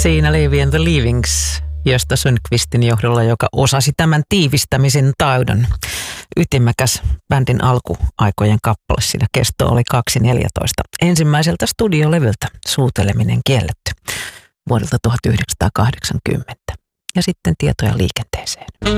Siinä Levi and the Leavings Gösta Sundqvistin johdolla, joka osasi tämän tiivistämisen taidon. Ytimäkäs bändin alkuaikojen kappale, siinä kesto oli 2.14. Ensimmäiseltä studiolevyltä Suuteleminen kielletty vuodelta 1980. Ja sitten tietoja liikenteeseen.